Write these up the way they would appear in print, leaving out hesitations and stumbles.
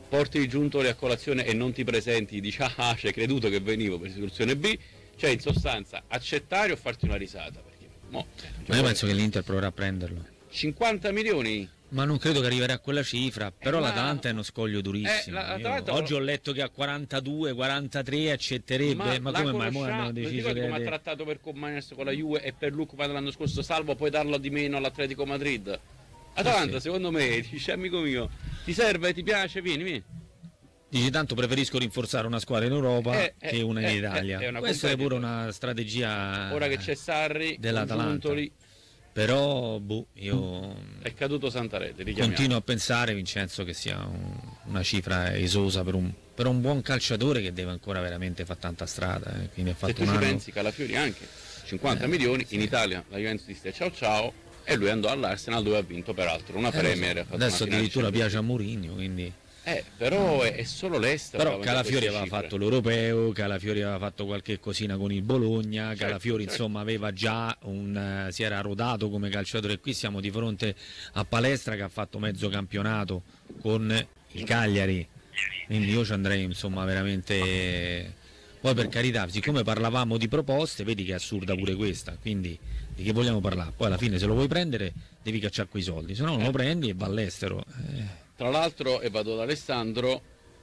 porti Giuntoli a colazione e non ti presenti, dici ci hai creduto che venivo per soluzione B, cioè in sostanza accettare o farti una risata, perché ma io penso che l'Inter proverà a prenderlo. 50 milioni? Ma non credo che arriverà a quella cifra, però l'Atalanta è uno scoglio durissimo. Oggi ho letto che a 42, 43 accetterebbe, ma come mai hanno deciso come ha trattato per Koeman con la Juve e per Lucca l'anno scorso, salvo poi darlo di meno all'Atletico Madrid. Atalanta, secondo me, dice amico mio, ti serve, ti piace, vieni. Dici tanto preferisco rinforzare una squadra in Europa che una in Italia. Questa è pure una strategia. Ora che c'è Sarri dell'Atalanta. Però io è caduto Santarelli. Continuo a pensare, Vincenzo, che sia una cifra esosa per un buon calciatore che deve ancora veramente fare tanta strada. Quindi ha fatto se tu ci pensi, Calafiori anche 50 milioni, in Italia la Juventus disse ciao e lui andò all'Arsenal dove ha vinto peraltro una Premier. Adesso addirittura piace a Mourinho, quindi. Però è solo l'estero. Però Calafiori aveva fatto l'Europeo, Calafiori aveva fatto qualche cosina con il Bologna, Calafiori insomma aveva già si era rodato come calciatore. Qui siamo di fronte a Palestra che ha fatto mezzo campionato con il Cagliari, quindi io ci andrei insomma veramente. Poi per carità, siccome parlavamo di proposte, vedi che è assurda pure questa, quindi di che vogliamo parlare? Poi alla fine se lo vuoi prendere devi cacciare quei soldi, se no non lo prendi e va all'estero. Tra l'altro, e vado da Alessandro,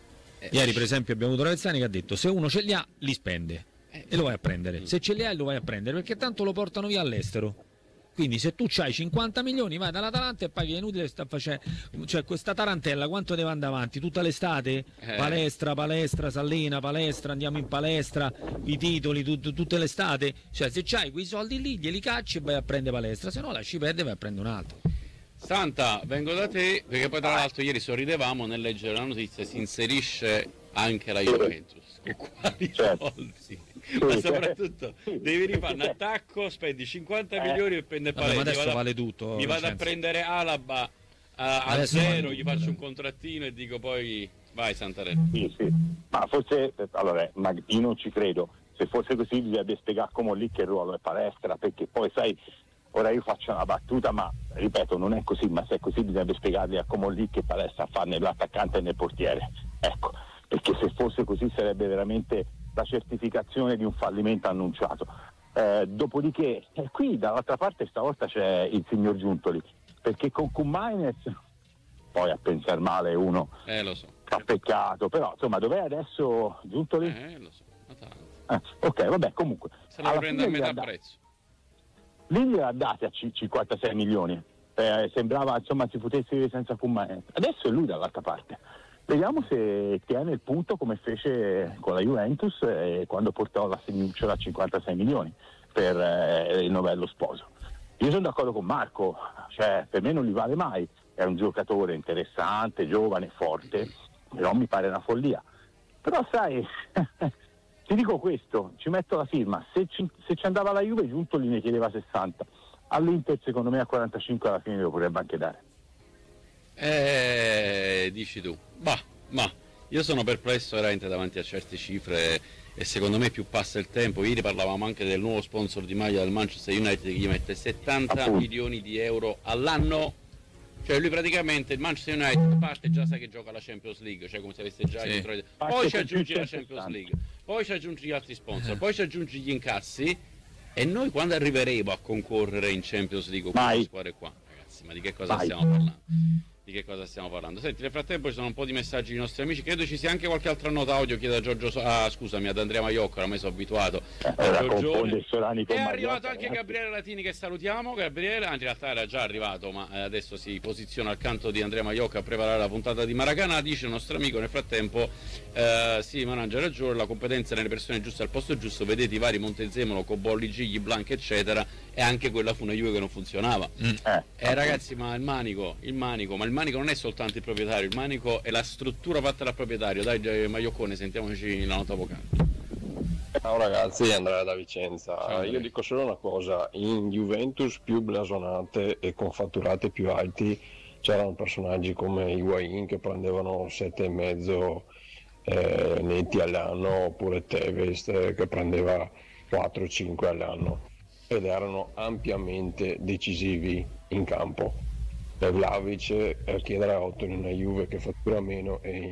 ieri per esempio abbiamo avuto Ravezzani che ha detto se uno ce li ha li spende e lo vai a prendere, se ce li hai lo vai a prendere perché tanto lo portano via all'estero, quindi se tu c'hai 50 milioni vai dall'Atalanta e paghi, è inutile sta facendo, cioè questa tarantella quanto deve andare avanti tutta l'estate? Palestra, Sallina, palestra, andiamo in palestra, i titoli tutte l'estate, cioè se c'hai quei soldi lì glieli cacci e vai a prendere Palestra, se no lasci perdere e vai a prendere un altro. Santa, vengo da te perché poi tra l'altro ieri sorridevamo nel leggere la notizia, si inserisce anche la Juventus. Con quali soldi? Ma soprattutto devi rifare un attacco, spendi 50 milioni e prende Palestra. Ma adesso vale tutto. Mi vado a prendere Alaba a zero, gli faccio un contrattino e dico poi vai Santarelli. Sì, ma forse allora io non ci credo. Se fosse così bisognerebbe spiegare come lì che ruolo è Palestra, perché poi sai. Ora io faccio una battuta, ma ripeto, non è così, ma se è così bisogna spiegargli a come lì che Palestra fa nell'attaccante e nel portiere. Ecco, perché se fosse così sarebbe veramente la certificazione di un fallimento annunciato. Dopodiché, qui dall'altra parte stavolta c'è il signor Giuntoli, perché con Koeman poi a pensare male uno lo so. ha peccato, però insomma dov'è adesso Giuntoli? Lo so, ok, vabbè, comunque. Se la prende a metà prezzo. Lì gliela date a 56 milioni, sembrava insomma si potesse vivere senza Koeman. Adesso è lui dall'altra parte, vediamo se tiene il punto come fece con la Juventus quando portò la segnucciola a 56 milioni per il novello sposo. Io sono d'accordo con Marco, cioè per me non li vale mai, è un giocatore interessante, giovane, forte, però mi pare una follia. Però sai ti dico questo, ci metto la firma, se ci andava la Juve Giuntoli ne chiedeva 60, all'Inter secondo me a 45 alla fine lo potrebbe anche dare. Dici tu, ma io sono perplesso veramente davanti a certe cifre e secondo me più passa il tempo. Ieri parlavamo anche del nuovo sponsor di maglia del Manchester United che gli mette 70 milioni di euro all'anno. Cioè lui praticamente, il Manchester United parte già sa che gioca la Champions League, cioè come se avesse già Detroit. Poi ci aggiungi la Champions League, poi ci aggiungi gli altri sponsor, poi ci aggiungi gli incassi e noi quando arriveremo a concorrere in Champions League con queste squadre qua? Ragazzi, ma di che cosa stiamo parlando? Di che cosa stiamo parlando? Senti, nel frattempo ci sono un po' di messaggi dei nostri amici, credo ci sia anche qualche altra nota audio, chiedo a Giorgio scusami, ad Andrea Maiocca, ormai sono abituato. È arrivato anche Gabriele Latini che salutiamo. Gabriele, in realtà era già arrivato, ma adesso si posiziona accanto di Andrea Maiocca a preparare la puntata di Maracanã. Dice il nostro amico nel frattempo, sì, Mangia ragione, la competenza nelle persone giuste al posto giusto, vedete i vari Montezemolo, Cobolli, Gigli, Blanc eccetera, e anche quella fu una Juve che non funzionava. Ragazzi, ma il manico, ma il manico non è soltanto il proprietario, il manico è la struttura fatta dal proprietario. Dai Maioccone, sentiamoci la nota vocale. Ciao ragazzi, Andrea da Vicenza. Io dico solo una cosa, in Juventus più blasonate e con fatturate più alti c'erano personaggi come Higuain che prendevano 7,5 netti all'anno, oppure Tevez che prendeva 4-5 all'anno ed erano ampiamente decisivi in campo. Per Vlahovic chiedere a 8 in una Juve che fattura meno e